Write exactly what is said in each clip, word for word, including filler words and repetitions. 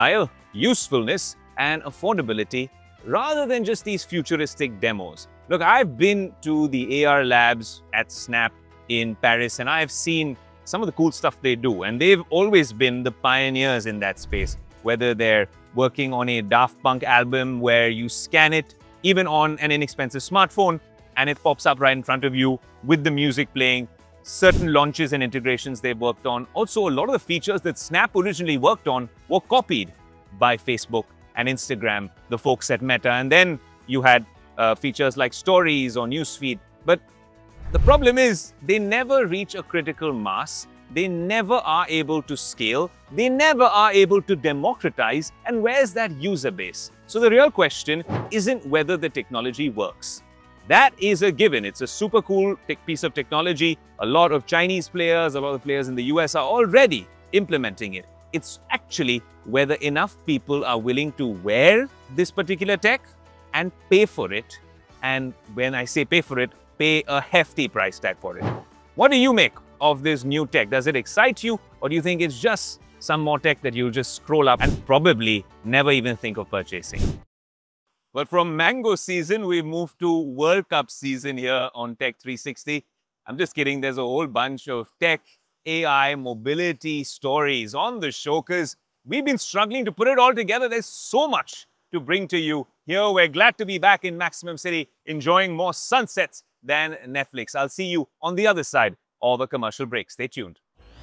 style, usefulness, and affordability rather than just these futuristic demos. Look, I've been to the A R labs at Snap in Paris and I've seen some of the cool stuff they do, and they've always been the pioneers in that space. Whether they're working on a Daft Punk album where you scan it even on an inexpensive smartphone and it pops up right in front of you with the music playing, certain launches and integrations they've worked on. Also, a lot of the features that Snap originally worked on were copied by Facebook and Instagram, the folks at Meta. And then you had uh, features like Stories or Newsfeed. But the problem is they never reach a critical mass. They never are able to scale. They never are able to democratize. And where's that user base? So the real question isn't whether the technology works. That is a given. It's a super cool piece of technology. A lot of Chinese players, a lot of players in the U S are already implementing it. It's actually whether enough people are willing to wear this particular tech and pay for it. And when I say pay for it, pay a hefty price tag for it. What do you make of this new tech? Does it excite you, or do you think it's just some more tech that you'll just scroll up and probably never even think of purchasing? But from mango season, we've moved to World Cup season here on Tech three sixty. I'm just kidding. There's a whole bunch of tech, A I, mobility stories on the show because we've been struggling to put it all together. There's so much to bring to you here. We're glad to be back in Maximum City, enjoying more sunsets than Netflix. I'll see you on the other side of the commercial break. Stay tuned.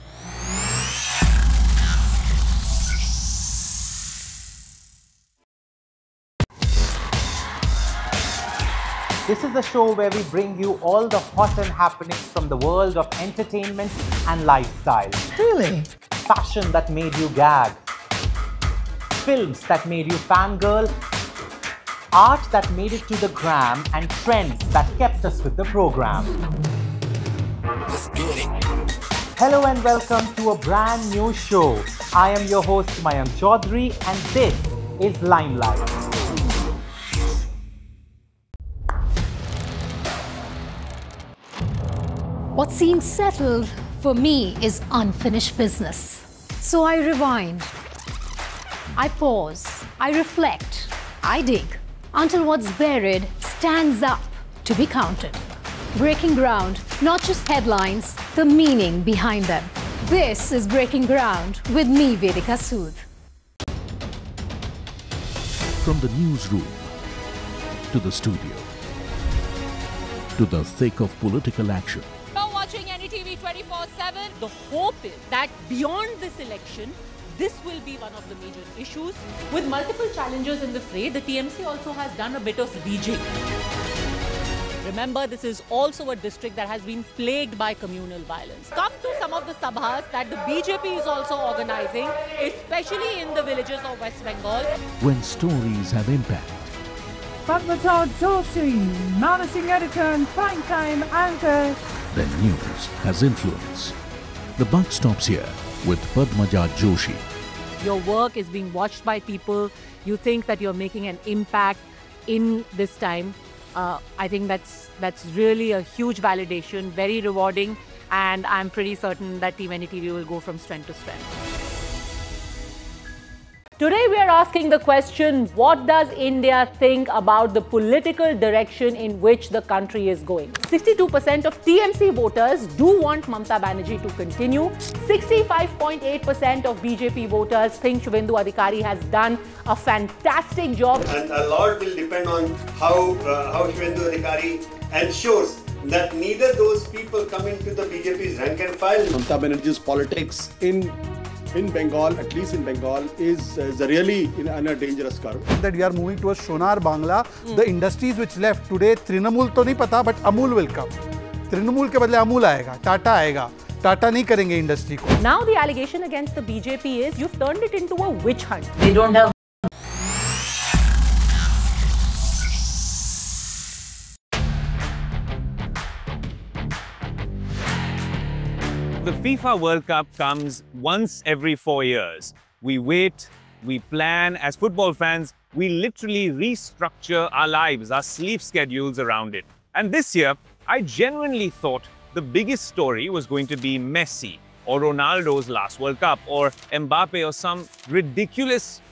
This is the show where we bring you all the hot and happenings from the world of entertainment and lifestyle. Really? Fashion that made you gag. Films that made you fangirl. Art that made it to the gram, and trends that kept us with the program. Let's get it. Hello and welcome to a brand new show. I am your host Mayank Chaudhary and this is Limelight. What seems settled for me is unfinished business. So I rewind, I pause, I reflect, I dig, until what's buried stands up to be counted. Breaking ground, not just headlines, the meaning behind them. This is Breaking Ground with me, Vedika Sood. From the newsroom to the studio to the thick of political action. Watching N D T V twenty-four seven. The hope is that beyond this election, this will be one of the major issues. With multiple challengers in the fray, the T M C also has done a bit of rejig. Remember, this is also a district that has been plagued by communal violence. Come to some of the sabhas that the B J P is also organizing, especially in the villages of West Bengal. When stories have impact. Padmaja Joshi, managing editor and primetime anchor. Then news has influence. The buck stops here with Padmaja Joshi. Your work is being watched by people. You think that you're making an impact in this time. Uh, I think that's that's really a huge validation, very rewarding, and I'm pretty certain that Team N D T V will go from strength to strength. Today we are asking the question, what does India think about the political direction in which the country is going? sixty-two percent of T M C voters do want Mamata Banerjee to continue. sixty-five point eight percent of B J P voters think Shubhendu Adhikari has done a fantastic job. And a lot will depend on how, uh, how Shubhendu Adhikari ensures that neither those people come into the B J P's rank and file. Mamata Banerjee's politics in in Bengal, at least in Bengal, is, is really in, in a dangerous curve. That we are moving towards Sonar Bangla. Mm. The industries which left today, Trinamool to nahi pata, but Amul will come. Trinamool ke badle Amul aayega, Tata aayega. Tata nahi karenge industry ko. Now the allegation against the B J P is you've turned it into a witch hunt. They don't have The FIFA World Cup comes once every four years. We wait, we plan. As football fans, we literally restructure our lives, our sleep schedules around it. And this year, I genuinely thought the biggest story was going to be Messi or Ronaldo's last World Cup or Mbappe or some ridiculous